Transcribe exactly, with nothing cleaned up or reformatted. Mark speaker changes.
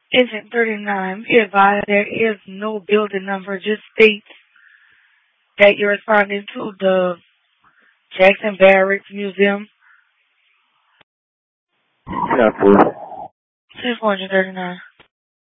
Speaker 1: Agent thirty-nine, be advised there is no building number, just states that you're responding to the Jackson Barracks Museum.
Speaker 2: Yeah, please.
Speaker 1: Ten four thirty-nine.